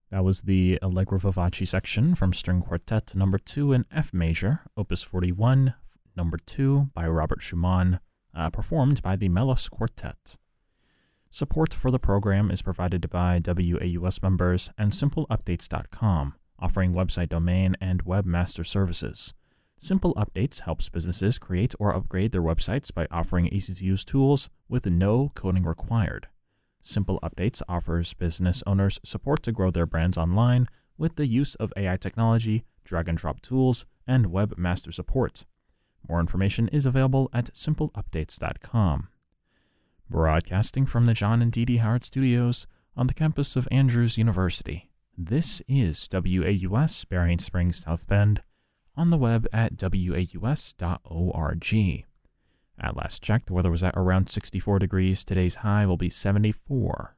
That was the Allegro Vivace section from String Quartet number 2 in F major, Opus 41, number 2 by Robert Schumann, performed by the Melos Quartet. Support for the program is provided by WAUS members and SimpleUpdates.com, offering website domain and webmaster services. Simple Updates helps businesses create or upgrade their websites by offering easy-to-use tools with no coding required. Simple Updates offers business owners support to grow their brands online with the use of AI technology, drag-and-drop tools, and webmaster support. More information is available at SimpleUpdates.com. Broadcasting from the John and Dee Dee Howard Studios on the campus of Andrews University, this is WAUS Berrien Springs, South Bend, on the web at waus.org. At last check, the weather was at around 64 degrees. Today's high will be 74.